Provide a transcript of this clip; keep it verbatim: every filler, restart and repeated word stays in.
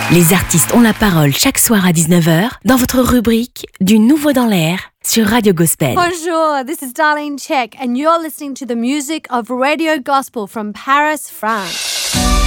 Les artistes ont la parole chaque soir à dix-neuf heures dans votre rubrique Du Nouveau dans l'air sur Radio Gospel. Bonjour, this is Darlene Check and you're listening to the music of Radio Gospel from Paris, France.